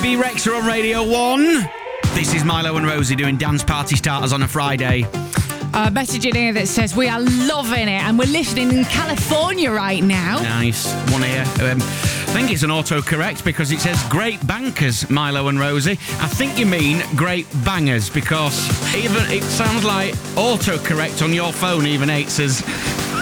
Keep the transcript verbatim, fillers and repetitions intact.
Bebe Rexha on Radio one. This is Milo and Rosie doing dance party starters on a Friday. A message in here that says we are loving it and we're listening in California right now. Nice. One here. Um, I think it's an autocorrect because it says great bankers, Milo and Rosie. I think you mean great bangers because even it sounds like autocorrect on your phone even hates us.